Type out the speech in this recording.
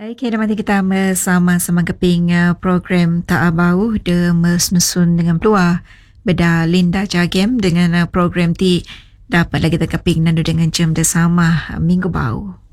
Okay, dan nanti kita sama-sama keping program Tak Bau de mesun dengan peluang beda Linda Jagem dengan program ti dapat lagi kita keping nandu dengan jam de sama minggu bau.